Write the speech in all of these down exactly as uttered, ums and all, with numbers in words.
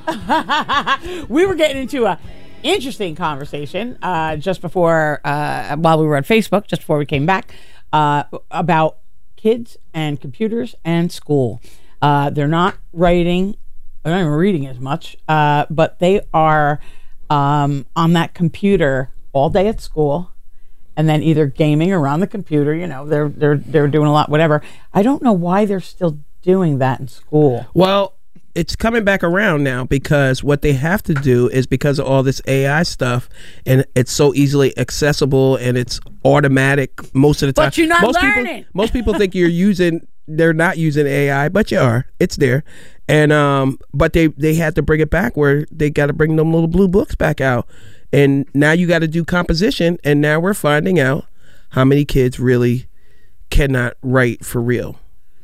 We were getting into a interesting conversation uh, just before, uh, while we were on Facebook, just before we came back, uh, about kids and computers and school. Uh, they're not writing, they're not even reading as much, uh, but they are um, on that computer all day at school, and then either gaming around the computer. You know, they're they're they're doing a lot, whatever. I don't know why they're still doing that in school. Well, it's coming back around now because what they have to do is because of all this A I stuff, and it's so easily accessible and it's automatic most of the time. But you're not most learning. People, most people think you're using, they're not using A I, but you are. It's there. And um, but they they had to bring it back where they got to bring them little blue books back out, and now you got to do composition, and now we're finding out how many kids really cannot write for real.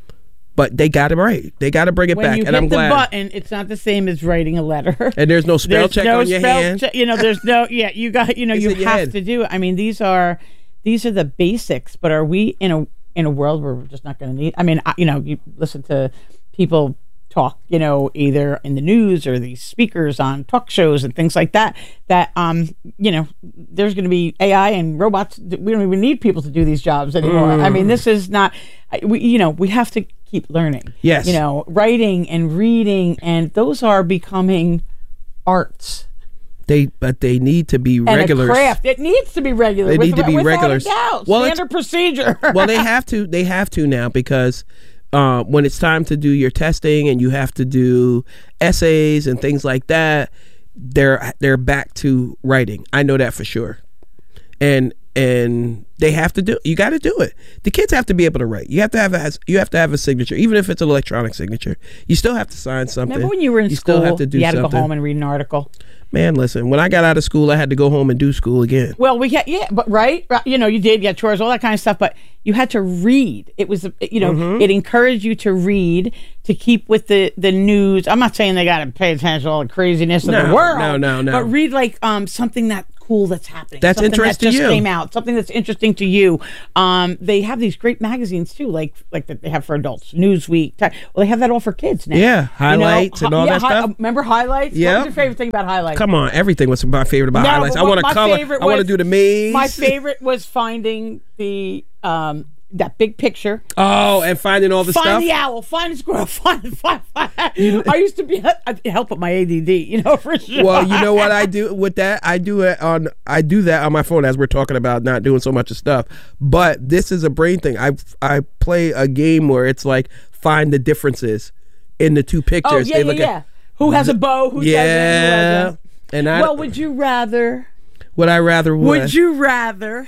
But they got it right. They got to bring it when back, you and hit I'm the glad. button, it's not the same as writing a letter. And there's no spell there's check no on your spell hand. che- you know, there's no. Yeah, you got. You know, It's you in your have head. to do it. I mean, these are these are the basics. But are we in a in a world where we're just not going to need? I mean, I, you know, you listen to people talk, you know, either in the news or these speakers on talk shows and things like that, that, um, you know, there's going to be A I and robots. We don't even need people to do these jobs anymore. Mm. I mean, this is not, we, you know, we have to keep learning. Yes. You know, writing and reading, and those are becoming arts. They, but they need to be and regulars. A craft. It needs to be regular. They with, need to be without regulars. A doubt. Well, Standard procedure. Well, they have to. They have to now because uh, when it's time to do your testing and you have to do essays and things like that, they're they're back to writing. I know that for sure. And and they have to do. You got to do it. The kids have to be able to write. You have to have a you have to have a signature, even if it's an electronic signature. You still have to sign something. Remember when you were in you school? Still have to do you had to something. go home and read an article. Man, listen. When I got out of school, I had to go home and do school again. Well, we had yeah, but right, right, you know, you did, yeah, chores, all that kind of stuff. But you had to read. It was, you know, mm-hmm. it encouraged you to read, to keep with the the news. I'm not saying they got to pay attention to all the craziness no, of the world. No, no, no. But read like um something that cool that's happening. That's something interesting that just to you. Came out. Something that's interesting to you. Um, they have these great magazines too, like like that they have for adults. Newsweek. Well, they have that all for kids now. Yeah, highlights you know? and all yeah, that hi- stuff. Remember highlights? Yeah. What was your favorite thing about highlights? Come on, everything was my favorite about no, highlights. I what want to my color. favorite I want to was- do the maze. My favorite was finding the um that big picture. Oh, and finding all the find stuff. Find the owl. Find the squirrel. Find, find, find. I used to be help with my A D D, you know, for sure. Well, you know what I do with that? I do it on. I do that on my phone as we're talking about not doing so much of stuff. But this is a brain thing. I I play a game where it's like find the differences in the two pictures. Oh yeah, they yeah, look yeah. At, who has a bow? Who yeah, doesn't? Yeah. And I. Well, would you rather? Would I rather? What? Would you rather?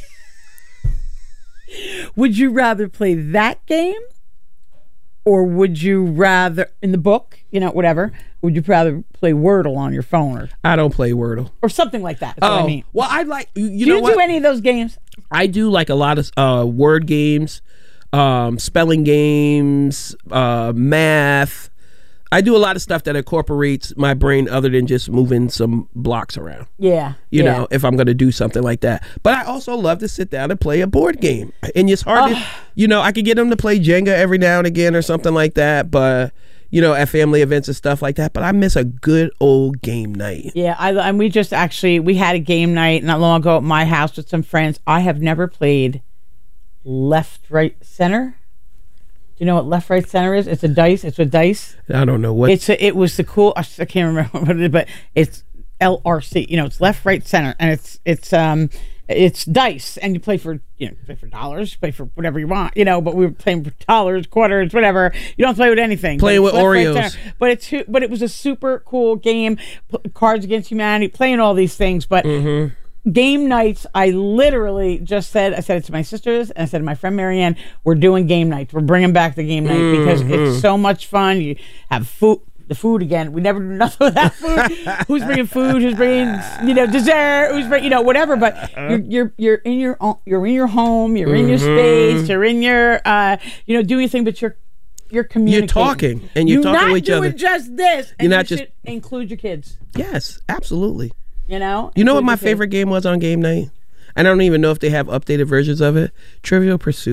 Would you rather play that game, or would you rather in the book, you know, whatever? Would you rather play Wordle on your phone, or I don't play Wordle, or something like that? That's oh, what I mean. Well, I like you. you do know you what? do any of those games? I do like a lot of uh, word games, um, spelling games, uh, math. I do a lot of stuff that incorporates my brain other than just moving some blocks around. Yeah. You yeah. know, if I'm going to do something like that. But I also love to sit down and play a board game. And it's hard to, you know, I could get them to play Jenga every now and again or something like that. But, you know, at family events and stuff like that. But I miss a good old game night. Yeah. I, and we just actually, we had a game night not long ago at my house with some friends. I have never played left, right, center. You know what left, right, center is? It's a dice. It's a dice. I don't know what. It's a, it was the cool. I can't remember what it is, but it's L R C. You know, it's left, right, center, and it's it's um it's dice, and you play for you know play for dollars, play for whatever you want. You know, but we were playing for dollars, quarters, whatever. You don't play with anything. Playing with left, Oreos. Right, but it's but it was a super cool game. Cards Against Humanity, playing all these things, but. Mm-hmm. Game nights, I literally just said, I said it to my sisters, and I said to my friend Marianne, we're doing game nights. We're bringing back the game night mm-hmm. because it's so much fun. You have food, the food again. We never do nothing without food. Who's bringing food? Who's bringing, you know, dessert? Who's bringing, you know, whatever. But you're you're you're in your own, you're in your home. You're in your Mm-hmm. space. You're in your, uh, you know, doing anything. But you're you're communicating. You're talking and you're, you're talking not to each other. doing just this. And You're not you just should include your kids. Yes, absolutely. You know. You know what my your kids. favorite game was on game night? And I don't even know if they have updated versions of it. Trivial Pursuit.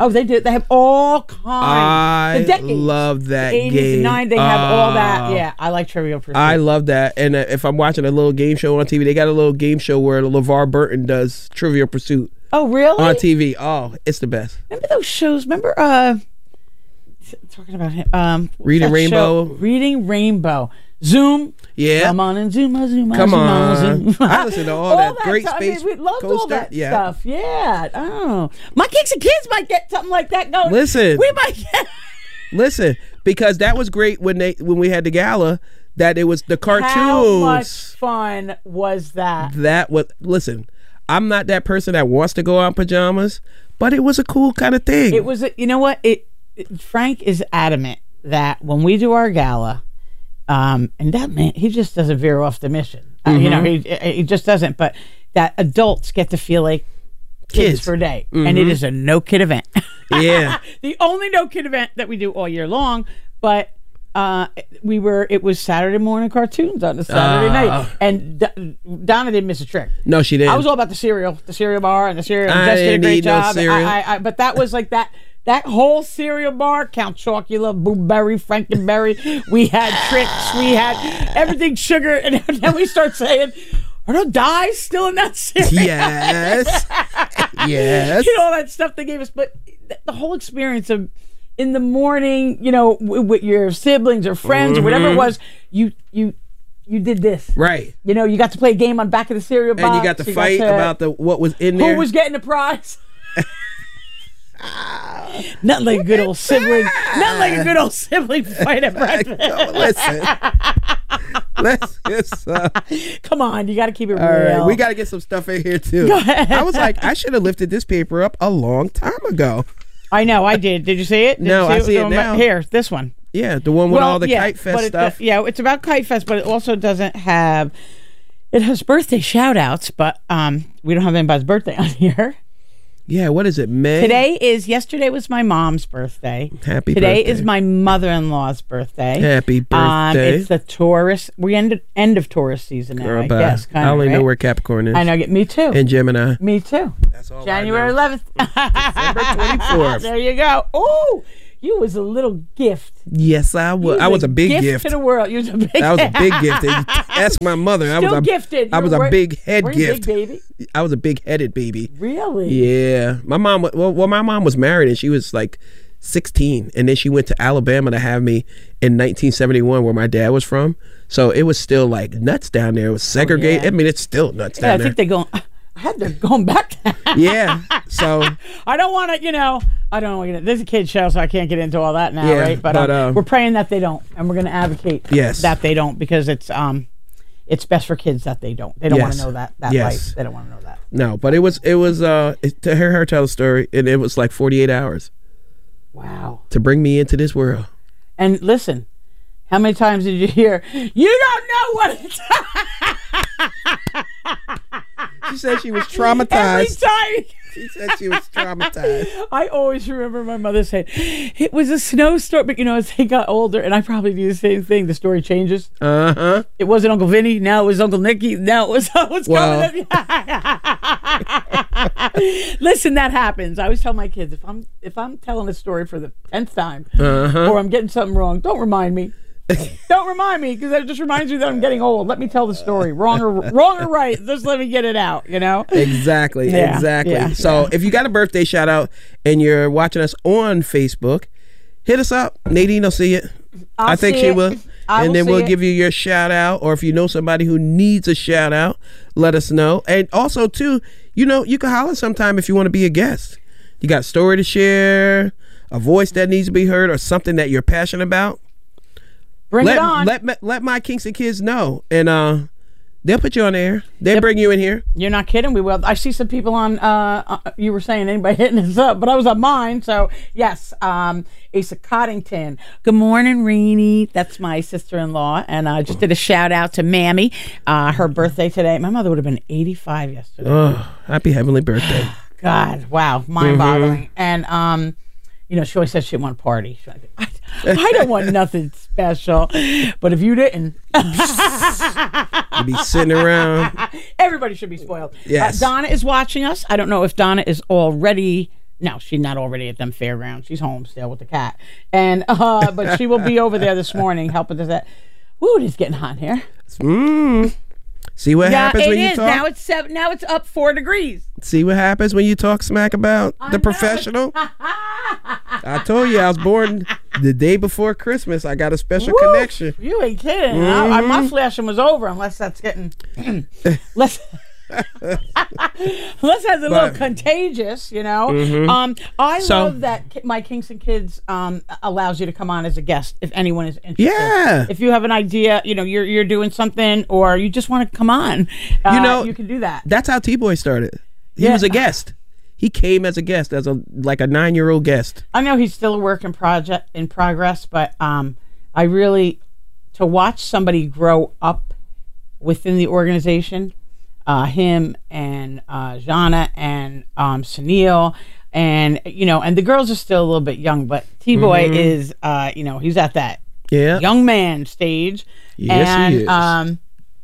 Oh, they do. They have all kinds. I the decades. love that the eighties game. and nineties, they have all Uh, that. Yeah, I like Trivial Pursuit. I love that. And uh, if I'm watching a little game show on T V, they got a little game show where LeVar Burton does Trivial Pursuit oh, really? on T V. Oh, it's the best. Remember those shows? Remember uh, talking about him? Um, what's Reading that Rainbow? show? Reading Rainbow. Zoom. Yeah. Come on and zoom, zoom, Come zoom, on. zoom. I listen to all that great stuff. Space I mean, we loved all Coaster. that Yeah. stuff. Yeah. Oh, my Kinks and Kids might get something like that going. Listen. we might get. Listen, because that was great when they when we had the gala. That it was the cartoons. How much fun was that? That was listen. I'm not that person that wants to go out in pajamas, but it was a cool kind of thing. It was. A, you know what? It, it. Frank is adamant that when we do our gala, um, and that man, he just doesn't veer off the mission. Uh, Mm-hmm. you know, he he just doesn't. But that adults get to feel like kids, Kids. for a day, Mm-hmm. and it is a no kid event. Yeah. The only no kid event that we do all year long, but. Uh, we were. It was Saturday morning cartoons on a Saturday Ah. night, and D- Donna didn't miss a trick. No, she didn't. I was all about the cereal, the cereal bar, and the cereal. I Jess did a didn't great need no job. cereal. I, I, I, but that was like that. That whole cereal bar, Count Chocula, Blueberry, Frankenberry. We had tricks. We had everything sugar, and then we start saying, "Are no dyes still in that cereal?" Yes. Yes. You know, all that stuff they gave us. But th- the whole experience of in the morning, you know, w- with your siblings or friends or whatever it was, you you you did this. Right. You know, you got to play a game on back of the cereal box. And you got to fight to- about the what was in there. who was getting the prize. Nothing like a good old sibling. Nothing like a good old sibling fight at breakfast. Oh, listen. Let's just, uh, Come on, you got to keep it all real. right, we got to get some stuff in here too. Go ahead. I was like, I should have lifted this paper up a long time ago. I know, I did. Did you see it? Did No, you I what see was it going now. on? Here, this one. Yeah, the one with all the yeah, Kite Fest but it- stuff. yeah, it's about Kite Fest, but it also doesn't have. It has birthday shout outs, but um, we don't have anybody's birthday on here. Yeah, what is it, May? Today is, yesterday was my mom's birthday. Happy Today birthday. is my mother-in-law's birthday. Happy Um, birthday. it's the Taurus, we end, end of Taurus season now, Girl, I bye. guess. Kind I only right? know where Capricorn is. I know, me too. And Gemini. me too. That's all January I know. eleventh. December twenty-fourth. There you go. Oh, you was a little gift. Yes, I was. You I was a big gift, gift. to the world. You was a big That was a big gift. Ask my mother. I was Still a gifted. I was You're- a big head were you gift. big baby? I was a big headed baby. Really? Yeah, my mom. wa- Well, well, my mom was married and she was like sixteen, and then she went to Alabama to have me in nineteen seventy-one, where my dad was from. So it was still like nuts down there. It was segregated. yeah. I mean, it's still nuts Yeah, I down there. think they're going. I had they're going back. Yeah. So I don't want to, you know, I don't want to. This is a kid show, so I can't get into all that now, Yeah, right? But, but, um, um, we're praying that they don't, and we're going to advocate Yes. that they don't, because it's um, it's best for kids that they don't. They don't want Yes. to know that that Yes. life. They don't want to know that. no, but it was it was uh it, to hear her tell the story, and it was like forty-eight hours Wow. to bring me into this world. And listen, how many times did you hear? You don't know what it's. She said she was Every traumatized. time. She said she was traumatized. I always remember my mother saying, it was a snowstorm. But, you know, as they got older, and I probably do the same thing, the story changes. Uh huh. It wasn't Uncle Vinny. Now it was Uncle Nicky. Now it was what's Well. coming up. Listen, that happens. I always tell my kids, if I'm if I'm telling a story for the tenth time, Uh-huh. or I'm getting something wrong, don't remind me. Don't remind me, because that just reminds me that I'm getting old. Let me tell the story, wrong or wrong or right. Just let me get it out. You know. Exactly, Yeah, exactly. yeah, so yeah. if you got a birthday shout out and you're watching us on Facebook, hit us up. Nadine will see it. I'll I think see she it. will. I and will then see we'll it. give you your shout out, or if you know somebody who needs a shout out, let us know. And also too, you know, you can holler sometime if you want to be a guest. You got a story to share, a voice that needs to be heard, or something that you're passionate about. Bring let, it on. Let let let my Kinks and Kids know, and uh, they'll put you on air. They'll Yep. bring you in here. You're not kidding. We will. I see some people on. Uh, uh, you were saying anybody hitting us up, but I was on mine. So yes, um, Asa Coddington. Good morning, Rainey. That's my sister-in-law, and I uh, just did a shout out to Mammy. Uh, her birthday today. My mother would have been eighty-five yesterday. Oh, happy heavenly birthday. God, wow, mind-boggling. Mm-hmm. And um, you know, she always said she didn't want to party. She wanted- I, I don't want nothing special, but if you didn't, You be sitting around. everybody should be spoiled. Yes. Uh, Donna is watching us. I don't know if Donna is already No, she's not already at them fairgrounds. She's home still with the cat. And uh, but she will be over there this morning helping us. That. Woo, it is getting hot here. Mm. See what yeah, happens it when is. you talk. Now it's seven. Now it's up four degrees. See what happens when you talk smack about I the know. professional. I told you I was born the day before Christmas. I got a special Woo, connection. You ain't kidding. Mm-hmm. I, I, my flashing was over, unless that's getting less. Unless that's a little But- contagious, you know. Mhm. Um, I So- love that Ki- My Kingston Kids um, allows you to come on as a guest if anyone is interested. Yeah. If you have an idea, you know, you're you're doing something, or you just want to come on, uh, You know, you can do that. That's how T-Boy started. He Yeah. was a guest. He came as a guest, as a like a nine-year-old guest. I know he's still a work in project in progress, but um, I really to watch somebody grow up within the organization, uh, him and uh, Jana and um, Sunil, and you know, and the girls are still a little bit young, but T-Boy Mhm. is, uh, you know, he's at that Yeah. young man stage, Yes, he and is. um,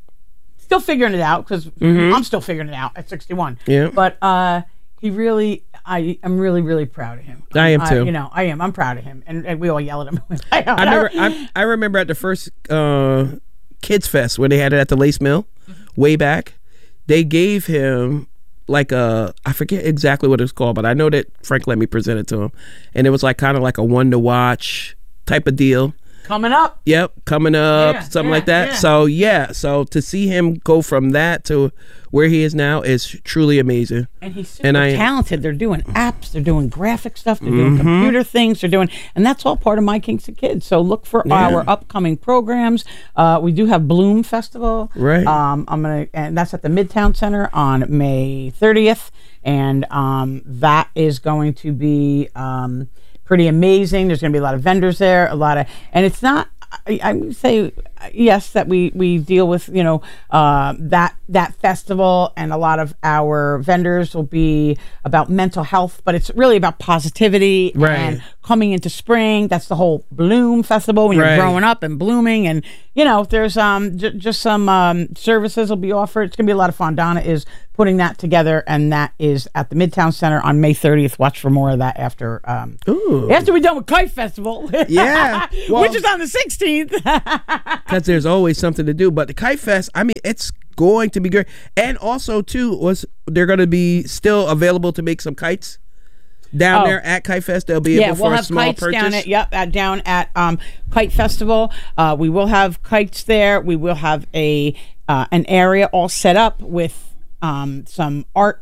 still figuring it out because Mhm. I'm still figuring it out at sixty-one. Yeah. But uh, he really, I am really, really proud of him. I am too. you know, I am. I'm proud of him, and, and we all yell at him. I, I remember. I, I remember at the first uh, Kids Fest when they had it at the Lace Mill, way back. They gave him like a, I forget exactly what it was called, but I know that Frank let me present it to him, and it was like kind of like a one to watch type of deal. coming up. Yep, coming up, Yeah, something yeah, like that. yeah. So yeah, so to see him go from that to where he is now is truly amazing. And he's super And I- talented. They're doing apps. They're doing graphic stuff. They're doing Mhm. computer things. They're doing, and that's all part of My Kingston Kids. So look for Yeah. our upcoming programs. Uh, we do have Bloom Festival. Right. Um, I'm gonna, and that's at the Midtown Center on May thirtieth, and um, that is going to be um, pretty amazing. There's going to be a lot of vendors there, a lot of, and it's not. I, I would say yes that we we deal with, you know, uh, that that festival, and a lot of our vendors will be about mental health, but it's really about positivity Right. and coming into spring. That's the whole Bloom Festival when Right. you're growing up and blooming, and you know there's um j- just some um, services will be offered. It's gonna be a lot of fun. Donna is putting that together, and that is at the Midtown Center on May thirtieth. Watch for more of that after um, Ooh. after we're done with Kite Festival. Yeah. Well- which is on the sixteenth. Because there's always something to do. But the Kite Fest, I mean, it's going to be great. And also, too, was they're going to be still available to make some kites down Oh. there at Kite Fest. They'll be Yeah, able for we'll a have small kites purchase. down at yep at, down at um, Kite Festival. Uh, we will have kites there. We will have a uh, an area all set up with um, some art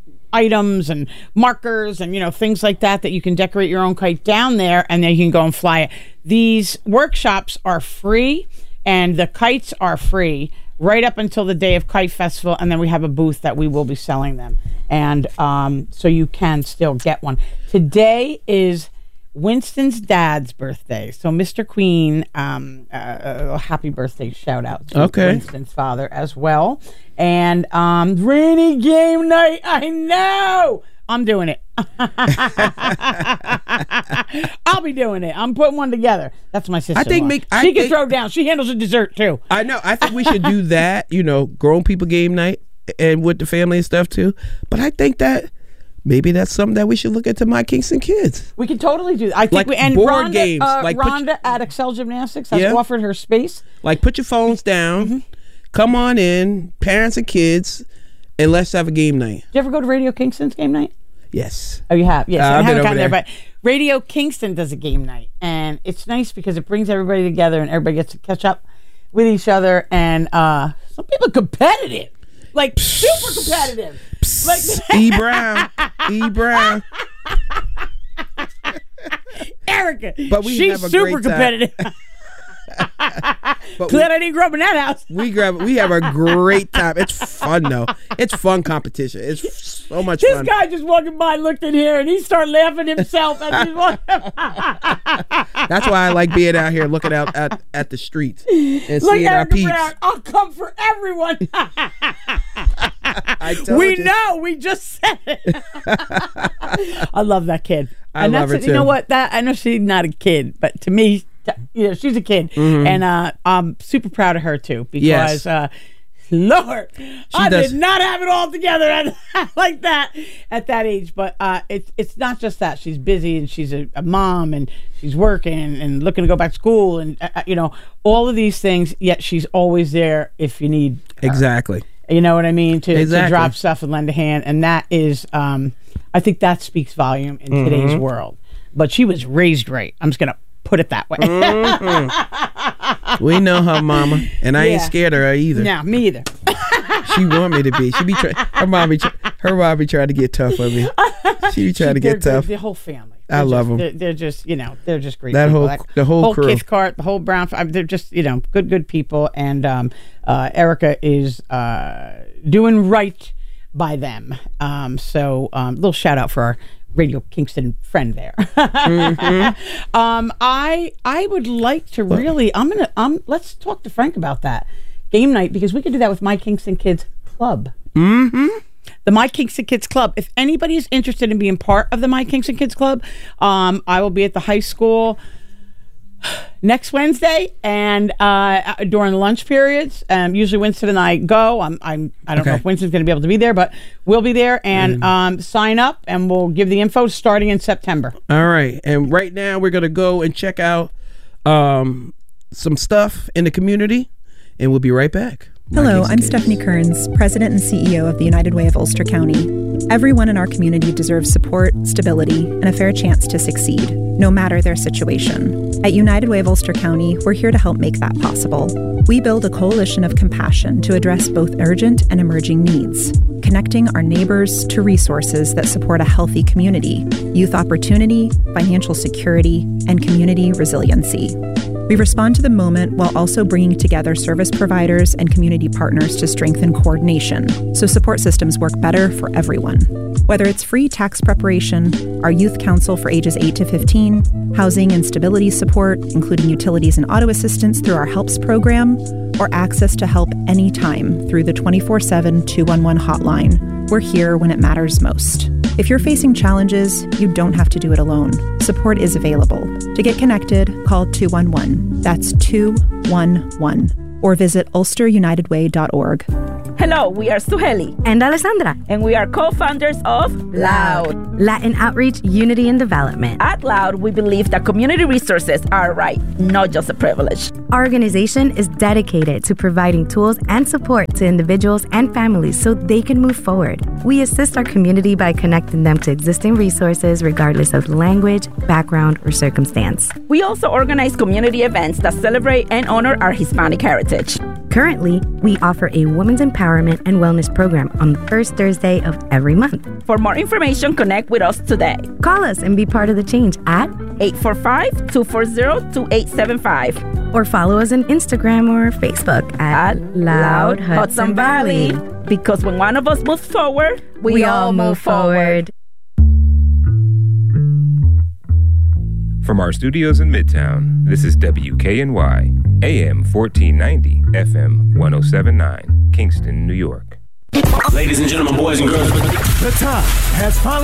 items and markers and you know things like that that you can decorate your own kite down there, and then you can go and fly it. These workshops are free, and the kites are free right up until the day of Kite Festival, and then we have a booth that we will be selling them, and um, so you can still get one. Today is Winston's dad's birthday, so Mister Queen, um, uh, a happy birthday shout out to Okay. Winston's father as well. And um, rainy game night, I know I'm doing it. I'll be doing it. I'm putting one together. That's my sister. I think make- I she can think- throw down. She handles the dessert too. I know. I think we should do that, you know, grown people game night and with the family and stuff, too. But I think that maybe that's something that we should look into My Kingston Kids. We can totally do that. I think Like we, and board Rhonda, games, uh, like put- Rhonda at Excel Gymnastics has Yeah. offered her space. Like, put your phones down, Mm-hmm. come on in, parents and kids, and let's have a game night. Did you ever go to Radio Kingston's game night? Yes. Oh, you have? Yes. Uh, I I've been haven't over gotten there, there. but Radio Kingston does a game night, and it's nice because it brings everybody together, and everybody gets to catch up with each other. And uh, some people are competitive, like super competitive. Like E. Brown. E. Brown. Erica, But we she's have a super great time. competitive. But Glad I didn't grow up in that house. we, we grab we have a great time. It's fun though. It's fun competition. It's so much This fun. guy just walking by looked in here, and he started laughing himself as he's walking. That's why I like being out here looking out at, at the streets and Like seeing our Erica peeps. Brown, I'll come for everyone. I told We you. know. We just said it. I love that kid. I and love that's her it. You know too. what? That I know she's not a kid, but to me, t- you know, she's a kid, Mm-hmm. and uh, I'm super proud of her too because Yes. uh, Lord, I does- did not have it all together at, like that at that age. But uh, it's it's not just that. She's busy and she's a, a mom and she's working and looking to go back to school and uh, you know all of these things. Yet she's always there if you need her. Exactly. You know what I mean? To, Exactly. to drop stuff and lend a hand, and that is, um, I think that speaks volume in mm-hmm. today's world. But she was raised right. I'm just gonna put it that way. Mm-hmm. We know her mama, and I yeah. ain't scared of her either. No, me either. She want me to be. She be try- her mom be try- her mom be trying to get tough on me. She be trying she, to get tough. The whole family. They're I love just, them. They're, they're just you know they're just great. That people. whole Like, the whole, whole crew. Kithcart, the whole Brown. I mean, they're just you know good good people, and um, uh, Erica is uh, doing right by them. Um, so um, little shout out for our Radio Kingston friend there. mm-hmm. um, I I would like to really. I'm gonna. Um, let's talk to Frank about that game night because we could do that with My Kingston Kids Club. Mm-hmm. The My Kingston Kids Club. If anybody is interested in being part of the My Kingston Kids Club, um, I will be at the high school next Wednesday and uh, during the lunch periods. Um, usually Winston and I go. I'm, I'm, I don't okay. know if Winston's going to be able to be there, but we'll be there and mm. um, sign up and we'll give the info starting in September. All right. And right now we're going to go and check out um, some stuff in the community and we'll be right back. Hello, I'm Stephanie Kearns, President and C E O of the United Way of Ulster County. Everyone in our community deserves support, stability, and a fair chance to succeed, no matter their situation. At United Way of Ulster County, we're here to help make that possible. We build a coalition of compassion to address both urgent and emerging needs, connecting our neighbors to resources that support a healthy community, youth opportunity, financial security, and community resiliency. We respond to the moment while also bringing together service providers and community partners to strengthen coordination, so support systems work better for everyone. Whether it's free tax preparation, our youth council for ages eight to fifteen, housing and stability support, including utilities and auto assistance through our HELPS program, or access to help anytime through the twenty-four seven two one one hotline, we're here when it matters most. If you're facing challenges, you don't have to do it alone. Support is available. To get connected, call two one one. That's two one one. Or visit ulster united way dot org. Hello, we are Suheli and Alessandra, and we are co-founders of Loud, Latin Outreach, Unity and Development. At Loud, we believe that community resources are a right, not just a privilege. Our organization is dedicated to providing tools and support to individuals and families so they can move forward. We assist our community by connecting them to existing resources regardless of language, background, or circumstance. We also organize community events that celebrate and honor our Hispanic heritage. Currently, we offer a women's empowerment and wellness program on the first Thursday of every month. For more information, connect with us today. Call us and be part of the change at eight four five, two four zero, two eight seven five. Or follow us on Instagram or Facebook at, at Loud Hudson Valley. Because when one of us moves forward, we, we all move forward. forward. From our studios in Midtown, this is W K N Y, A M fourteen ninety, F M one oh seven point nine, Kingston, New York. Ladies and gentlemen, boys and girls, the time has finally